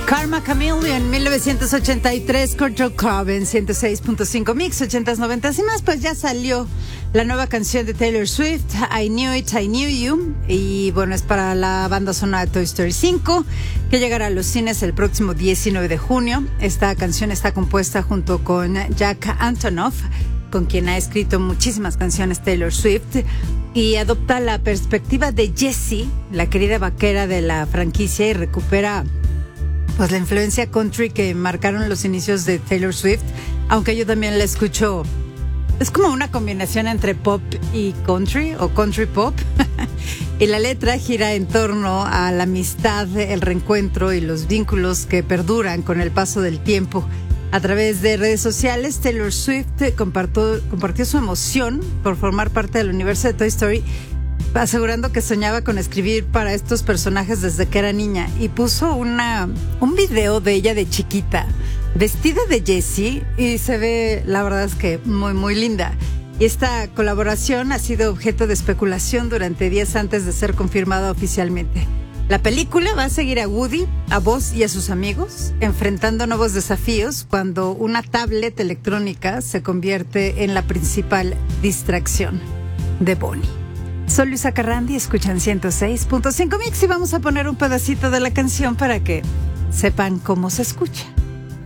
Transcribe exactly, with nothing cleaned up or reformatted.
Karma Chameleon, mil novecientos ochenta y tres, Kurt Cobain, ciento seis punto cinco Mix, ochentas, noventas y más. Pues ya salió la nueva canción de Taylor Swift, I Knew It, I Knew You. Y bueno, es para la banda sonora de Toy Story cinco, que llegará a los cines el próximo diecinueve de junio. Esta canción está compuesta junto con Jack Antonoff, con quien ha escrito muchísimas canciones Taylor Swift, y adopta la perspectiva de Jessie, la querida vaquera de la franquicia, y recupera pues la influencia country que marcaron los inicios de Taylor Swift, aunque yo también la escucho. Es como una combinación entre pop y country, o country pop. Y la letra gira en torno a la amistad, el reencuentro y los vínculos que perduran con el paso del tiempo. A través de redes sociales, Taylor Swift compartió, compartió su emoción por formar parte del universo de Toy Story, asegurando que soñaba con escribir para estos personajes desde que era niña, y puso una un video de ella de chiquita, vestida de Jessie, y se ve, la verdad es que muy muy linda. Y esta colaboración ha sido objeto de especulación durante días antes de ser confirmada oficialmente. La película va a seguir a Woody, a Buzz y a sus amigos enfrentando nuevos desafíos cuando una tablet electrónica se convierte en la principal distracción de Bonnie. Soy Luisa Carrandi, escuchan ciento seis punto cinco Mix, y vamos a poner un pedacito de la canción para que sepan cómo se escucha.